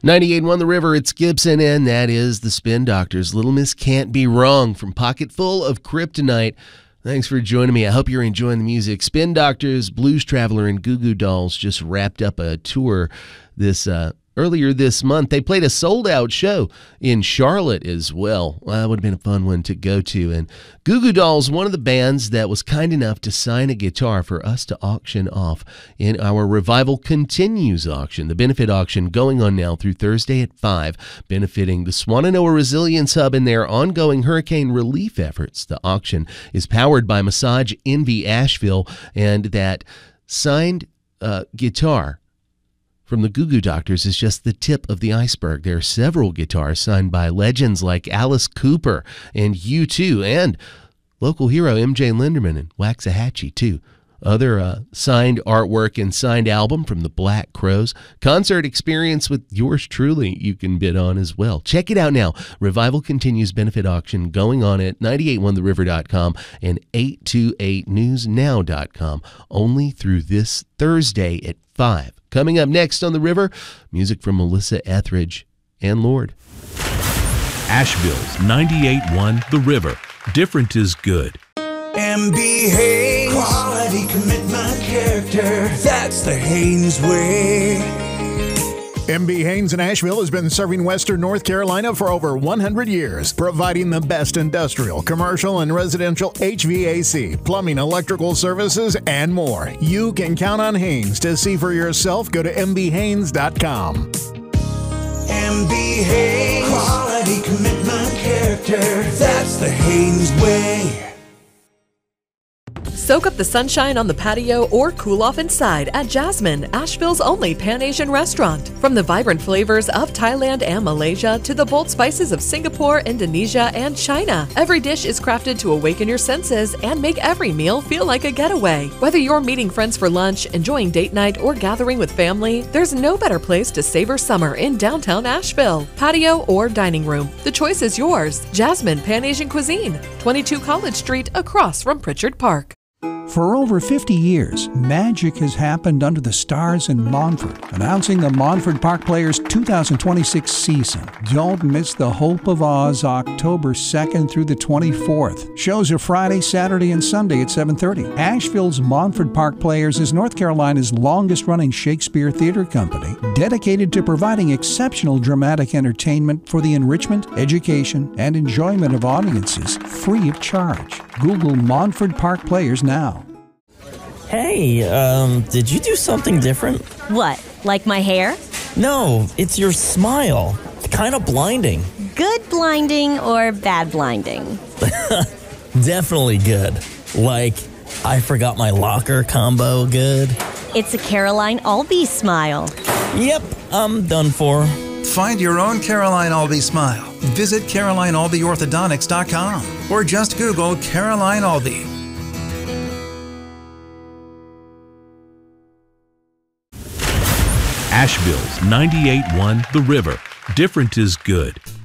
98.1 The River, it's Gibson, and that is the Spin Doctors. Little Miss Can't Be Wrong from Pocket Full of Kryptonite. Thanks for joining me. I hope you're enjoying the music. Spin Doctors, Blues Traveler, and Goo Goo Dolls just wrapped up a tour earlier this month. They played a sold-out show in Charlotte as well. That would have been a fun one to go to. And Goo Goo Dolls, one of the bands that was kind enough to sign a guitar for us to auction off in our Revival Continues auction, the benefit auction going on now through Thursday at 5, benefiting the Swannanoa Resilience Hub in their ongoing hurricane relief efforts. The auction is powered by Massage Envy Asheville, and that signed guitar from the Goo Goo Doctors is just the tip of the iceberg. There are several guitars signed by legends like Alice Cooper and U2 and local hero MJ Linderman and Waxahachie too. Other signed artwork and signed album from the Black Crowes. Concert experience with yours truly you can bid on as well. Check it out now. Revival Continues benefit auction going on at 981theriver.com and 828newsnow.com only through this Thursday at 5. Coming up next on The River, music from Melissa Etheridge and Lord. Asheville's 98.1 The River. Different is good. MB Haynes, quality, commitment, character, that's the Haynes way. MB Haynes in Asheville has been serving Western North Carolina for over 100 years, providing the best industrial, commercial, and residential HVAC, plumbing, electrical services, and more. You can count on Haynes. To see for yourself, go to mbhaynes.com. MB Haynes, quality, commitment, character, that's the Haynes way. Soak up the sunshine on the patio or cool off inside at Jasmine, Asheville's only Pan-Asian restaurant. From the vibrant flavors of Thailand and Malaysia to the bold spices of Singapore, Indonesia, and China, every dish is crafted to awaken your senses and make every meal feel like a getaway. Whether you're meeting friends for lunch, enjoying date night, or gathering with family, there's no better place to savor summer in downtown Asheville. Patio or dining room, the choice is yours. Jasmine Pan-Asian Cuisine, 22 College Street across from Pritchard Park. For over 50 years, magic has happened under the stars in Montford. Announcing the Montford Park Players 2026 season. Don't miss the Hope of Oz October 2nd through the 24th. Shows are Friday, Saturday, and Sunday at 7:30. Asheville's Montford Park Players is North Carolina's longest-running Shakespeare theater company, dedicated to providing exceptional dramatic entertainment for the enrichment, education, and enjoyment of audiences free of charge. Google Montford Park Players now. Hey, did you do something different? What, like my hair? No, it's your smile. Kind of blinding. Good blinding or bad blinding? Definitely good. Like, I forgot my locker combo good. It's a Caroline Albee smile. Yep, I'm done for. Find your own Caroline Albee smile. Visit CarolineAlbeeOrthodontics.com or just Google Caroline Albee. Asheville's 98.1 The River. Different is good.